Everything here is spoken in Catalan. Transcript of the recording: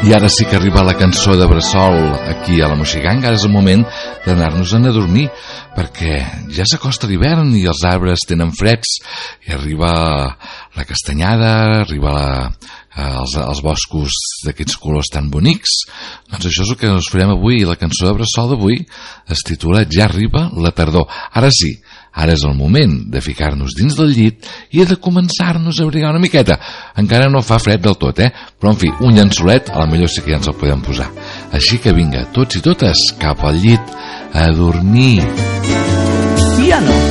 I ara sí que arriba la cançó de Bressol aquí a la Moixiganga. Ara és el moment d'anar-nos-en a dormir, perquè ja s'acosta l'hivern i els arbres tenen freds i arriba la castanyada, arriba els boscos d'aquests colors tan bonics. Doncs això és el que us farem avui, i la cançó de Bressol d'avui es titula Ja arriba la tardor. Ara sí, ara és el moment de ficar-nos dins del llit i de començar-nos a abrigar una miqueta. Encara no fa fred del tot, però en fi, un llençolet a la millor sí que ja ens el podem posar. Així que vinga, tots i totes cap al llit a dormir. Piano.